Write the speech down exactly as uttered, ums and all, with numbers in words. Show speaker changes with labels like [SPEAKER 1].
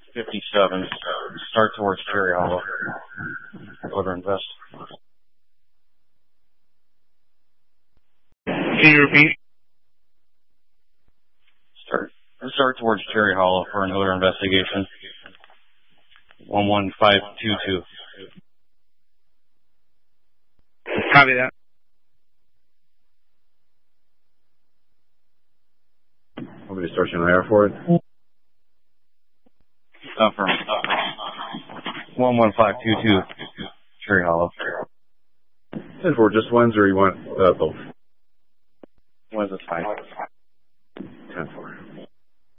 [SPEAKER 1] fifty-seven. Start towards Cherry Hollow. Order invest.
[SPEAKER 2] Can you repeat?
[SPEAKER 1] Start start towards Cherry Hollow for an odor investigation. One one five two two.
[SPEAKER 2] Copy that.
[SPEAKER 3] Want me to start you an I R for it?
[SPEAKER 1] Affirm. One one five two two. Cherry Hollow.
[SPEAKER 3] And for just ones, or you want uh, both?
[SPEAKER 1] One's is fine.